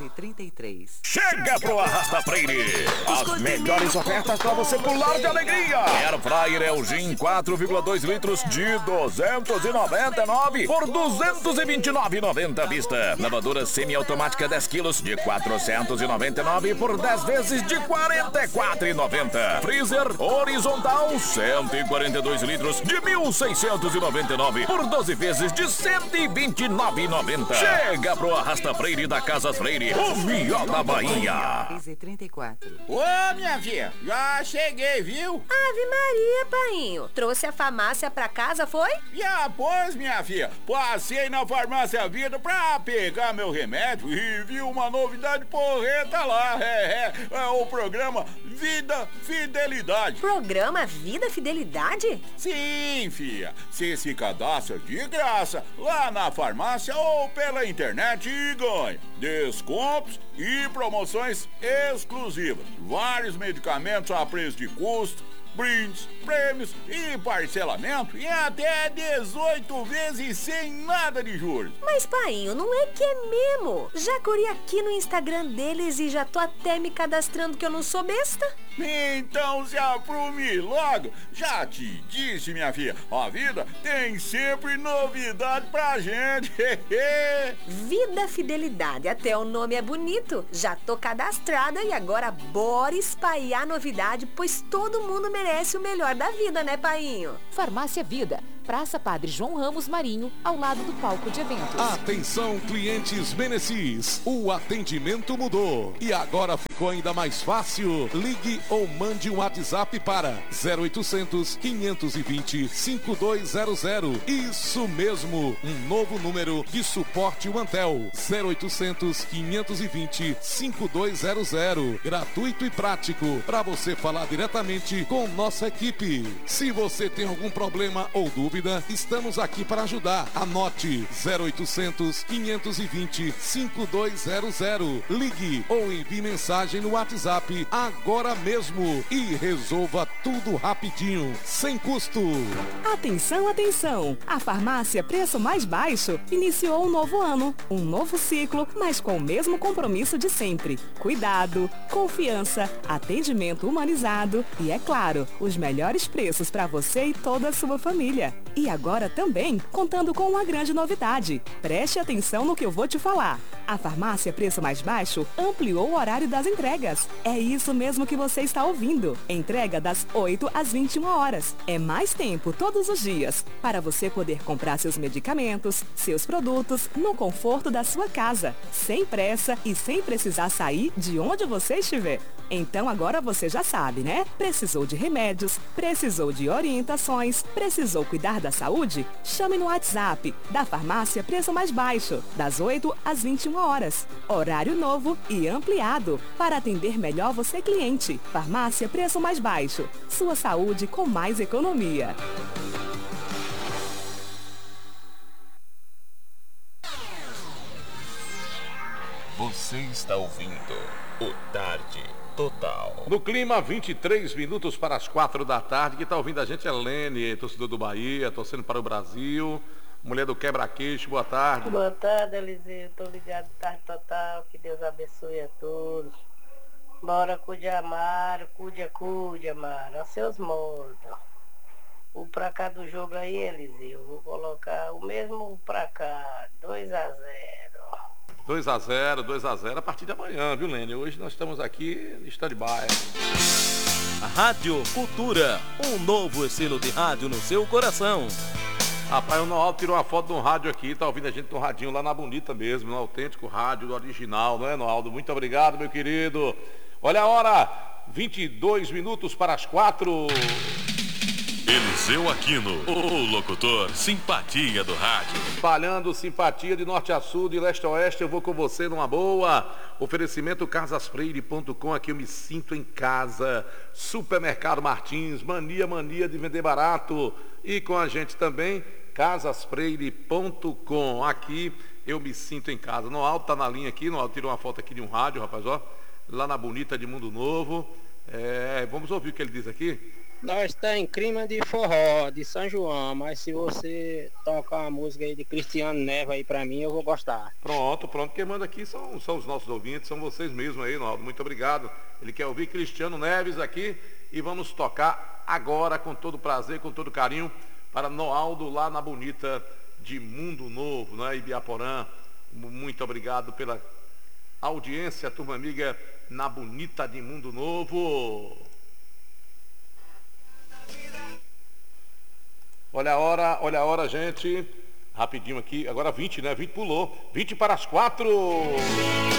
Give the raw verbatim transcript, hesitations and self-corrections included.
quatorze trinta e três. Chega pro Arrasta Freire! As melhores ofertas pra você pular de alegria! Air Fryer Elgin quatro vírgula dois litros de duzentos e noventa e nove por duzentos e vinte e nove reais e noventa centavos à vista. Lavadora semiautomática dez quilos de quatrocentos e noventa e nove por dez vezes de quarenta e quatro reais e noventa centavos. Freezer horizontal cento e quarenta e dois litros de mil seiscentos e noventa e nove por doze vezes de cento e vinte e nove reais e noventa centavos. Chega pro Arrasta Freire da Casas Freire, o melhor da Bahia. trinta e quatro. Ô, minha filha, já cheguei, viu? Ave Maria, painho. Trouxe a farmácia pra casa, foi? Já, pois, minha filha. Passei na farmácia Vida pra pegar meu remédio e vi uma novidade porreta lá. É, é, é o programa Vida Fidelidade. Programa Vida Fidelidade? Sim, filha. Você se cadastra de graça lá na farmácia ou pela internet e ganha descontos e promoções exclusivas. Vários medicamentos a preço de custo, brindes, prêmios e parcelamento em até dezoito vezes sem nada de juros. Mas, painho, não é que é mesmo? Já corri aqui no Instagram deles e já tô até me cadastrando que eu não sou besta. Então se aprume logo. Já te disse, minha filha, a Vida tem sempre novidade pra gente. Vida Fidelidade, até o nome é bonito. Já tô cadastrada e agora bora espalhar novidade, pois todo mundo merece o melhor da vida, né, painho? Farmácia Vida, Praça Padre João Ramos Marinho, ao lado do palco de eventos. Atenção, clientes Menecis, o atendimento mudou e agora ficou ainda mais fácil. Ligue ou mande um WhatsApp para zero oitocentos, quinhentos e vinte, cinquenta e dois zero zero. Isso mesmo, um novo número de suporte Antel. zero oitocentos, quinhentos e vinte, cinquenta e dois zero zero. Gratuito e prático para você falar diretamente com nossa equipe. Se você tem algum problema ou dúvida, estamos aqui para ajudar. Anote zero oitocentos, quinhentos e vinte, cinquenta e dois zero zero. Ligue ou envie mensagem no WhatsApp agora mesmo e resolva tudo rapidinho, sem custo. Atenção, atenção! A farmácia Preço Mais Baixo iniciou um novo ano, um novo ciclo, mas com o mesmo compromisso de sempre. Cuidado, confiança, atendimento humanizado e, é claro, os melhores preços para você e toda a sua família. E agora também contando com uma grande novidade. Preste atenção no que eu vou te falar. A farmácia Preço Mais Baixo ampliou o horário das entregas. É isso mesmo que você está ouvindo. Entrega das oito às vinte e uma horas. É mais tempo todos os dias para você poder comprar seus medicamentos, seus produtos no conforto da sua casa, sem pressa e sem precisar sair de onde você estiver. Então agora você já sabe, né? Precisou de remédios, precisou de orientações, precisou cuidar da saúde? Chame no WhatsApp da farmácia Preço Mais Baixo, das oito às vinte e uma horas. Horário novo e ampliado para atender melhor você, cliente. Farmácia Preço Mais Baixo. Sua saúde com mais economia. Você está ouvindo o Tarde Total. No clima, vinte e três minutos para as quatro da tarde. Quem está ouvindo a gente é Lene, torcedor do Bahia, torcendo para o Brasil. Mulher do Quebra-Queixo, boa tarde. Boa tarde, Eliseu. Estou ligado no Tarde Total. Que Deus abençoe a todos. Bora, cuide Amaro, cuide, cuide Amaro. A seus modos. O pra cá do jogo aí, Eliseu, vou colocar o mesmo pra cá, dois a zero. dois a zero, dois a zero a partir de amanhã, viu, Lene? Hoje nós estamos aqui em stand-by. A Rádio Cultura, um novo estilo de rádio no seu coração. Rapaz, o Noaldo tirou uma foto de um rádio aqui, tá ouvindo a gente no radinho lá na Bonita mesmo, no autêntico rádio, do original, não é, Noaldo? Muito obrigado, meu querido. Olha a hora, vinte e dois minutos para as quatro. Eliseu Aquino, o locutor simpatia do rádio. Espalhando simpatia de norte a sul, de leste a oeste, eu vou com você numa boa. Oferecimento casas freire ponto com, aqui eu me sinto em casa. Supermercado Martins, mania, mania de vender barato. E com a gente também, casas freire ponto com, aqui eu me sinto em casa. No alto, tá na linha aqui, no alto, tirou uma foto aqui de um rádio, rapaz, ó. Lá na Bonita de Mundo Novo. É, vamos ouvir o que ele diz aqui. Nós tá em clima de forró, de São João, mas se você tocar uma música aí de Cristiano Neves aí pra mim, eu vou gostar. Pronto, pronto. Quem manda aqui são, são os nossos ouvintes, são vocês mesmos aí, Naldo. Muito obrigado. Ele quer ouvir Cristiano Neves aqui e vamos tocar agora com todo prazer, com todo carinho, para Noaldo lá na Bonita de Mundo Novo, né? Ibiaporã. Muito obrigado pela audiência, turma amiga, na Bonita de Mundo Novo. Olha a hora, olha a hora, gente. Rapidinho aqui, agora vinte, né? vinte pulou. vinte para as quatro.